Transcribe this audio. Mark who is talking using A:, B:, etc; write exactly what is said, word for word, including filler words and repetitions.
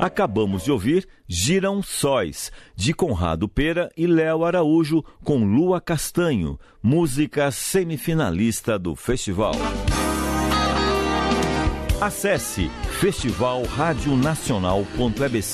A: Acabamos de ouvir Giram Sóis, de Conrado Pera e Léo Araújo, com Lua Castanho, música semifinalista do festival. Acesse festival radio nacional ponto e b c